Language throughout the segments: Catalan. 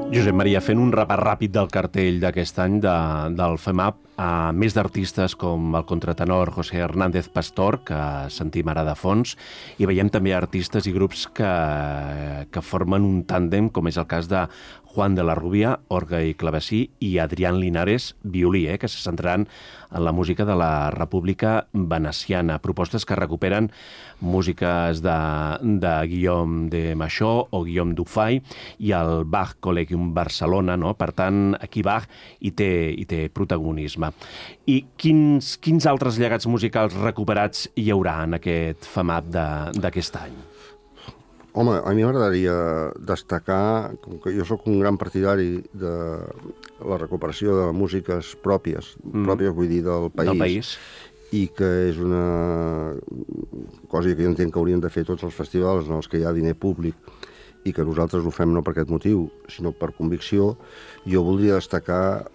Josep Maria, fent un repàs ràpid del cartell d'aquest any del FEMAP, a més d'artistes com el contratenor José Hernández Pastor, que sentim ara de fons, i veiem també artistes i grups que formen un tàndem, com és el cas de Juan de la Rubia, orgue i clavecí, i Adrián Linares, violí, que se centraran en la música de la República Veneciana. Propostes que recuperen músiques de Guillaume de Machó o Guillaume Dufay i el Bach Collegium Barcelona, no? Per tant, aquí Bach hi té protagonisme. I quins altres llegats musicals recuperats hi haurà en aquest FEMAP d'aquest any? Home, a mi m'agradaria destacar, com que jo sóc un gran partidari de la recuperació de músiques pròpies, vull dir, del país, i que és una cosa que jo entenc que haurien de fer tots els festivals en els que hi ha diner públic i que nosaltres ho fem no per aquest motiu, sinó per convicció. Jo voldria destacar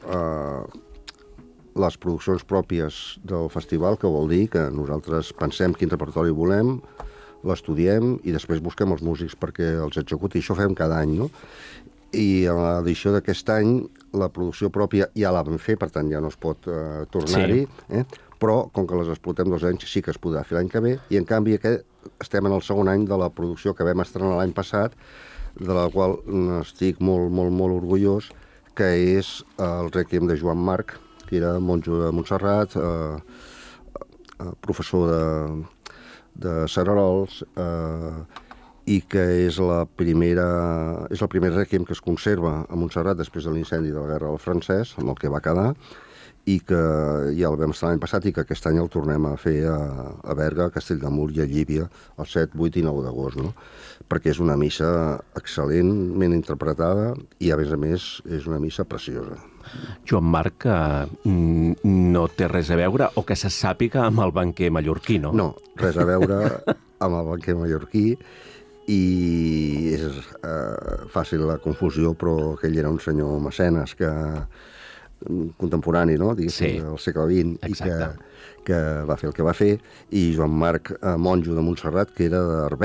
les produccions pròpies del festival, que vol dir que nosaltres pensem quin repertori volem, l'estudiem i després busquem els músics perquè els executi. Això fem cada any, no? I a l'edició d'aquest any la producció pròpia ja la vam fer, per tant ja no es pot tornar-hi, però com que les explotem 2 anys sí que es podrà fer l'any que ve, i en canvi estem en el segon any de la producció que vam estrenar l'any passat, de la qual estic molt, molt, molt orgullós, que és el Rèquiem de Joan Marc, que era monjo de Montserrat, professor de Cererols, i que és el primer rèquiem que es conserva a Montserrat després de l'incendi de la Guerra del Francès, amb el que va quedar, i que ja el vam estar l'any passat i que aquest any el tornem a fer a Berga, a Castelldemur i a Llívia el 7, 8 i 9 d'agost, no? Perquè és una missa excel·lentment interpretada i, a més, és una missa preciosa. Joan Marc no té res a veure, o que se sàpiga, amb el banquer mallorquí, no? No, res a veure amb el banquer mallorquí, i és fàcil la confusió, però aquell era un senyor mecenes contemporani, no? Diguéssim, del segle XX, i que va fer el que va fer, i Joan Marc, monjo de Montserrat, que era d'Arbeca,